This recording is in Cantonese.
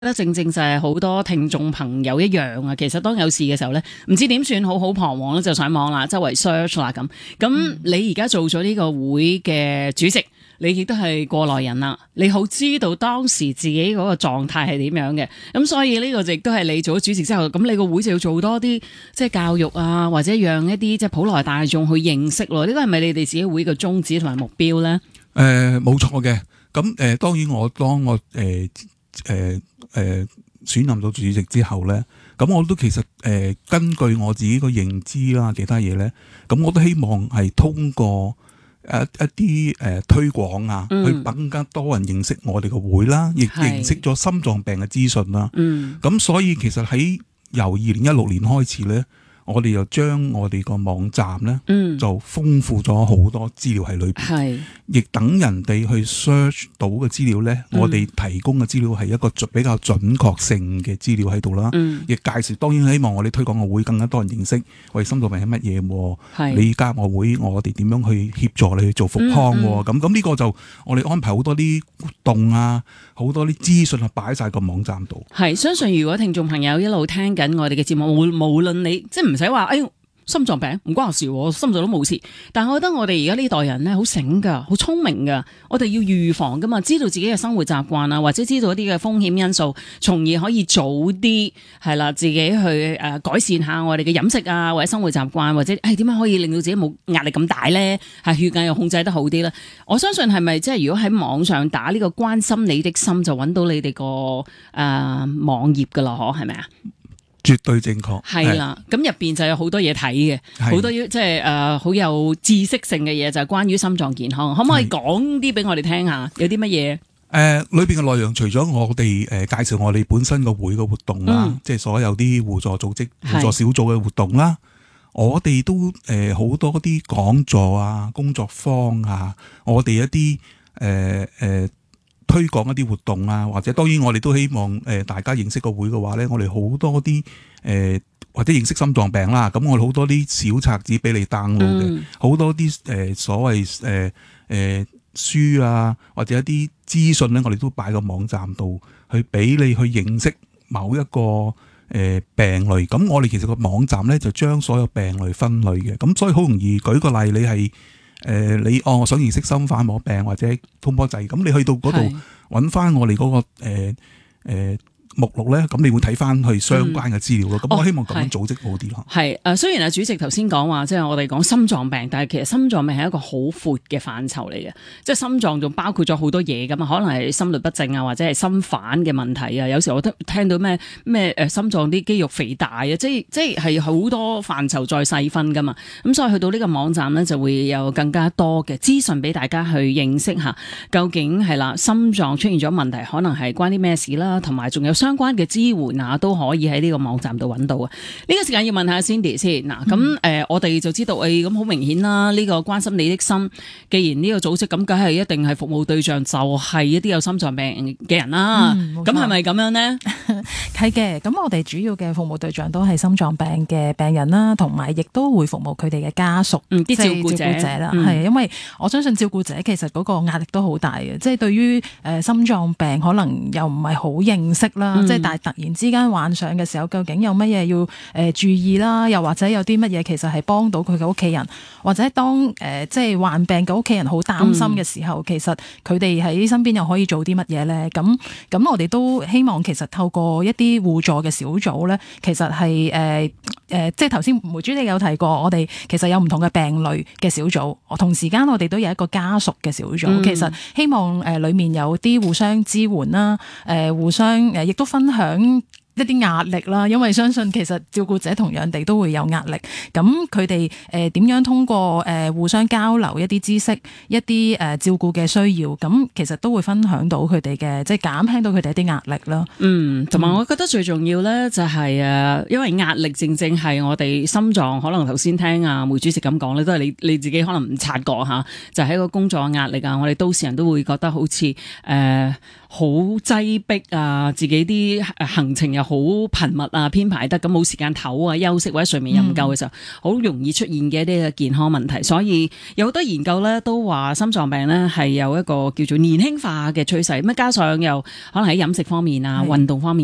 得正正就係好多聽眾朋友一樣啊，其實當有事嘅時候咧，唔知點算好，好彷徨咧，就上網啦，周圍 search 啦咁。咁你而家做咗呢個會嘅主席，你亦都係過來人啦，你好知道當時自己嗰個狀態係點樣嘅。咁所以呢個亦都係你做咗主席之後，咁你個會就要做多啲即係教育啊，或者讓一啲即係普羅大眾去認識咯。呢個係咪你哋自己會嘅宗旨同埋目標咧？ 冇錯嘅。咁當然當我選任到主席之後咧，咁我都其實根據我自己個認知啦，其他嘢咧，咁我都希望係通過一啲推廣啊，去更加多人認識我哋個會啦，亦認識咗心臟病嘅資訊啦。咁所以其實喺由2016年開始咧，我哋又將我哋個網站咧，就豐富咗好多資料喺裏邊，亦等人哋去 search 到嘅資料咧，我哋提供嘅資料係一個比較準確性嘅資料喺度啦。亦介紹，當然希望我哋推廣個會更加多人認識我哋心臟病係乜嘢，你加入我會，我哋點樣去協助你去做復康。咁呢個就我哋安排好多啲活動啊，好多啲資訊啊，擺晒個網站度。 係相信如果聽眾朋友一路聽緊我哋嘅節目，無論你即係唔使話，心臟病唔關我事，我心臟都冇事。但係我覺得我哋而家呢代人咧好醒噶，好聰明噶，我哋要預防噶嘛，知道自己嘅生活習慣啊，或者知道一啲嘅風險因素，從而可以早啲係啦，自己去改善下我哋嘅飲食啊，或者生活習慣，或者點樣可以令到自己冇壓力咁大咧？係血壓又控制得好啲咧？我相信係咪即係如果喺網上打呢個關心你的心，就揾到你哋個網頁噶啦？係咪啊？ 絕對正確， 係啦，咁入邊就有好多嘢睇嘅，好多即係好有知識性嘅嘢，就係關於心臟健康。可唔可以講啲俾我哋聽下？有啲乜嘢？ 裏邊嘅內容除咗我哋介紹我哋本身個會嘅活動啦，即係所有啲互助組織、互助小組嘅活動啦，我哋都好多啲講座啊、工作坊啊，我哋一啲推廣一啲活動啊，或者當然我哋都希望大家認識個會嘅話咧，我哋好多啲或者認識心臟病啦，咁我哋好多啲小冊子俾你 download 嘅，好多啲所謂書啊，或者一啲資訊咧，我哋都擺個網站度去俾你去認識某一個病類。咁我哋其實個網站咧就將所有病類分類嘅，咁所以好容易。舉個例，你係我想認識心瓣膜病或者通波仔，咁你去到嗰度揾翻我哋嗰個目錄咧，咁你會睇翻去相關嘅資料咯。咁我希望咁樣組織好啲咯。 係雖然主席頭先講話，即係我哋講心臟病，但係其實心臟病係一個好闊嘅範疇嚟嘅，即係心臟仲包括咗好多嘢噶嘛，可能係心律不正啊，或者係心瓣嘅問題啊。有時我都聽到咩心臟啲肌肉肥大啊，即係好多範疇再細分噶嘛。咁所以去到呢個網站咧，就會有更加多嘅資訊俾大家去認識下，究竟係啦，心臟出現咗問題，可能係關啲咩事啦，同埋仲有相關嘅支援啊，都可以喺呢個網站度揾到啊！呢個時間要問下 Cindy 先嗱，咁我哋就知道咁好明顯啦，呢個關心你的心，既然呢個組織咁，梗係一定係服務對象就係一啲有心臟病嘅人啦。咁係咪咁樣呢？ 係嘅，咁我哋主要嘅服務對象都係心臟病嘅病人啦，同埋亦都會服務佢哋嘅家屬， 啲照顧者啦。係因為我相信照顧者其實嗰個壓力都好大嘅，即係對於心臟病可能又唔係好認識啦。即係但係突然之間患上嘅時候，究竟有乜嘢要注意啦？又或者有啲乜嘢其實係幫到佢嘅屋企人，或者當即係患病嘅屋企人好擔心嘅時候，其實佢哋喺身邊又可以做啲乜嘢咧？咁我哋都希望其實透過一啲互助嘅小組咧，其實係即係頭先梅主你有提過，我哋其實有唔同嘅病類嘅小組，同時間我哋都有一個家屬嘅小組，其實希望裡面有啲互相支援啦，互相亦都分享一啲壓力啦，因為相信其實照顧者同樣地都會有壓力。咁佢哋點樣通過互相交流一啲知識、一啲照顧嘅需要，咁其實都會分享到佢哋嘅，即係減輕到佢哋一啲壓力啦。 同埋我覺得最重要咧就係因為壓力正正係我哋心臟，可能頭先聽阿梅主席咁講咧，都係你自己可能唔察覺嚇，就係一個工作壓力啊。我哋都市人都會覺得好似好擠迫啊，自己啲行程又又好頻密啊，編排得咁冇時間唞啊、休息或者睡眠又唔夠嘅時候，好容易出現嘅一啲嘅健康問題。所以有好多研究咧都話心臟病咧係有一個叫做年輕化嘅趨勢。咁加上又可能喺飲食方面啊、運動方面。